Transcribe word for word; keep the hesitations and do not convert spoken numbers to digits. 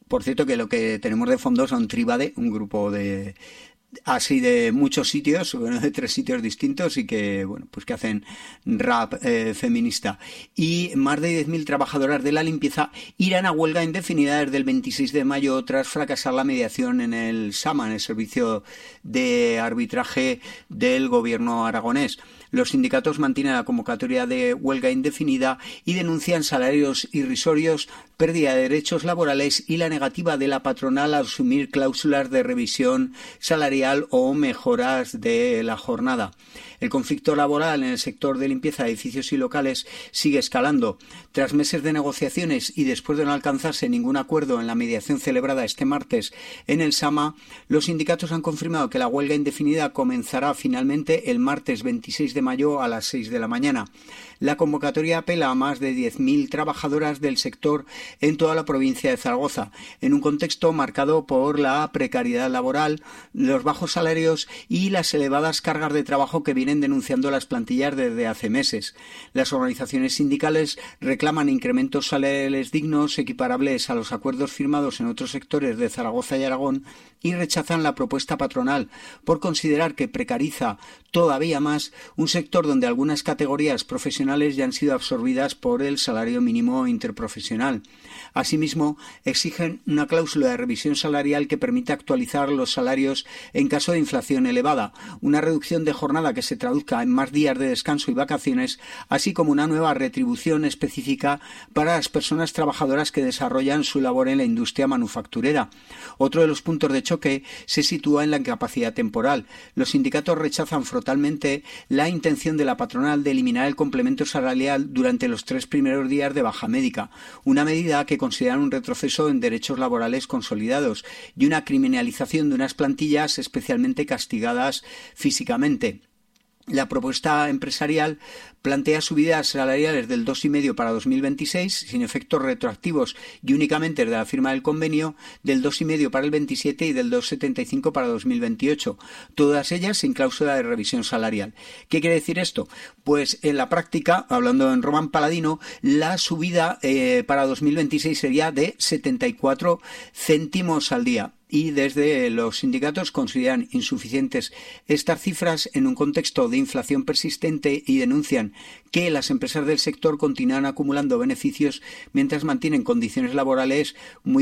Por cierto, que lo que tenemos de fondo son Tribade, un grupo de así de muchos sitios, bueno, de tres sitios distintos y que, bueno, pues que hacen rap eh, feminista. Y más de diez mil trabajadoras de la limpieza irán a huelga indefinida desde el veintiséis de mayo tras fracasar la mediación en el SAMA, en el Servicio de Arbitraje del Gobierno aragonés. Los sindicatos mantienen la convocatoria de huelga indefinida y denuncian salarios irrisorios, pérdida de derechos laborales y la negativa de la patronal a asumir cláusulas de revisión salarial o mejoras de la jornada. El conflicto laboral en el sector de limpieza de edificios y locales sigue escalando. Tras meses de negociaciones y después de no alcanzarse ningún acuerdo en la mediación celebrada este martes en el SAMA, los sindicatos han confirmado que la huelga indefinida comenzará finalmente el martes veintiséis de mayo a las seis de la mañana. La convocatoria apela a más de diez mil trabajadoras del sector en toda la provincia de Zaragoza, en un contexto marcado por la precariedad laboral, los bajos salarios y las elevadas cargas de trabajo que vienen denunciando las plantillas desde hace meses. Las organizaciones sindicales reclaman incrementos salariales dignos equiparables a los acuerdos firmados en otros sectores de Zaragoza y Aragón y rechazan la propuesta patronal por considerar que precariza todavía más un sector donde algunas categorías profesionales ya han sido absorbidas por el salario mínimo interprofesional. Asimismo, exigen una cláusula de revisión salarial que permita actualizar los salarios en caso de inflación elevada, una reducción de jornada que se traduzca en más días de descanso y vacaciones, así como una nueva retribución específica para las personas trabajadoras que desarrollan su labor en la industria manufacturera. Otro de los puntos de choque se sitúa en la incapacidad temporal. Los sindicatos rechazan frontalmente la intención de la patronal de eliminar el complemento salarial durante los tres primeros días de baja médica, una medida que consideran un retroceso en derechos laborales consolidados y una criminalización de unas plantillas especialmente castigadas físicamente. La propuesta empresarial plantea subidas salariales del dos coma cinco para dos mil veintiséis, sin efectos retroactivos y únicamente desde la firma del convenio, del dos coma cinco para el veintisiete y del dos coma setenta y cinco para dos mil veintiocho, todas ellas sin cláusula de revisión salarial. ¿Qué quiere decir esto? Pues en la práctica, hablando en Román Paladino, la subida eh, para dos mil veintiséis sería de setenta y cuatro céntimos al día. Y desde los sindicatos consideran insuficientes estas cifras en un contexto de inflación persistente y denuncian que las empresas del sector continúan acumulando beneficios mientras mantienen condiciones laborales muy